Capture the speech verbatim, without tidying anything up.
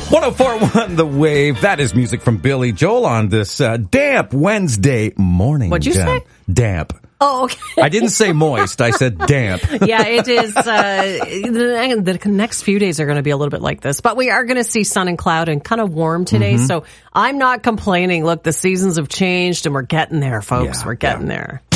one oh four point one The Wave. That is music from Billy Joel on this uh, damp Wednesday morning. What'd you Jen. say? Damp. Oh, okay. I didn't say moist. I said damp. Yeah, it is. Uh, the, the next few days are going to be a little bit like this, but we are going to see sun and cloud and kind of warm today. Mm-hmm. So I'm not complaining. Look, the seasons have changed and we're getting there, folks. Yeah, we're getting yeah. there.